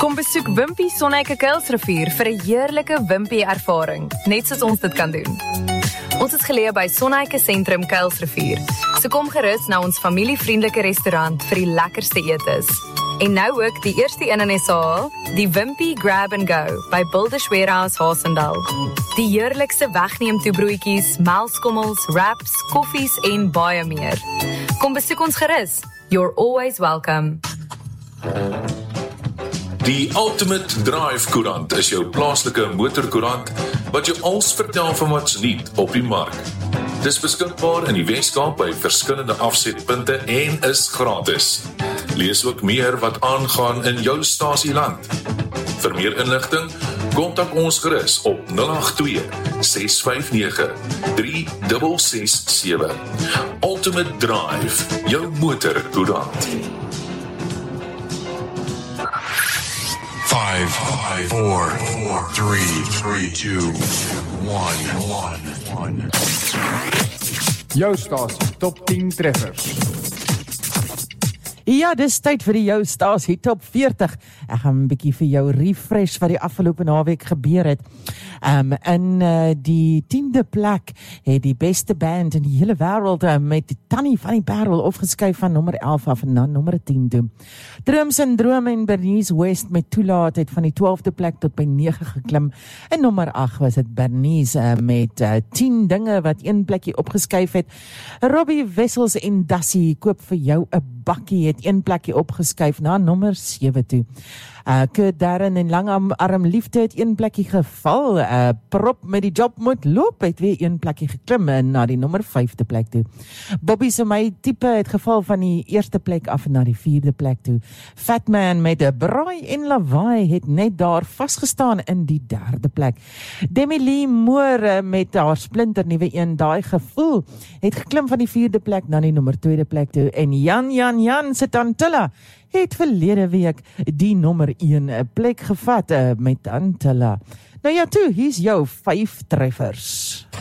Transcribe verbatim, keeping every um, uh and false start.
Kom besoek Wimpy Sonneike Kuilsrivier vir 'n heerlike Wimpy ervaring, net soos ons dit kan doen. Ons is geleë by Sonneike Sentrum Kuilsrivier, so kom gerus na ons familievriendelike restaurant vir die lekkerste etes. En nou ook die eerste een in S A, die Wimpy Grab and Go by Builders Warehouse Haasendal. Die heerlikste wegneemtoebroodjies, melkskommels, wraps, koffies en baie meer. Kom besoek ons gerus. You're always welcome. Die Ultimate Drive Koerant is jou plaaslike motorkoerant wat jou alles vertel van wat's nuut op die mark. Dis beskikbaar in die Weskaap by verskillende afsetpunte en is gratis. Lees ook meer wat aangaan in jou stasieland. Vir meer inligting, kontak ons gerus op nul agt twee, ses vyf nege, drie ses ses sewe. Ultimate Drive, jou motorkoerant. Five, five, four, four, three, three, two, one, one, one. Jou stasie, top tien treffers. Ja, dis tyd vir die jou stasie top veertig. Ek gaan 'n bietjie vir jou refresh wat die afgelope naweek gebeur het. Um, in uh, die tiende plek het die beste band in die hele wêreld uh, met die Tannie van die Parel opgeskuif van nommer elf af en na nommer tien toe. Droom Syndroom en Bernice West met Toelaat het van die twaalfde plek tot by nege geklim. En nommer agt was dit Bernice uh, met uh, tien dinge wat een plekkie opgeskuif het. Robbie Wessels en Dassie koop vir jou 'n bakkie het een plekkie opgeskuif na nommer sewe toe. Uh, Kurt Darren en Langarm Arm Liefde het een plekkie geval. Uh, Prop met die job moet loop het weer een plekkie geklim en na die nommer vyfde plek toe. Bobby se my tipe het geval van die eerste plek af na die vierde plek toe. Fatman met 'n braai en lawaai het net daar vasgestaan in die derde plek. Demi Lee Moore met haar splinter nuwe een daai gevoel het geklim van die vierde plek na die nommer tweede plek toe. En Jan Jan Jan se Tantilla het verlede week die nommer een plek gevat uh, met Tantilla. Nou ja toe, hier's jou vyf treffers.